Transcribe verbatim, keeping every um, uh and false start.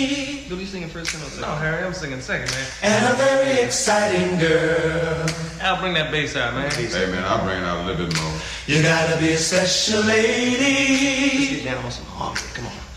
Who you singing first and second? No, Harry, I'm singing second, man. And a very exciting girl. I'll bring that bass out, man. Hey, man, I'll bring it out a little bit more. You gotta be a special lady. Let's get down on some harmony. Come on.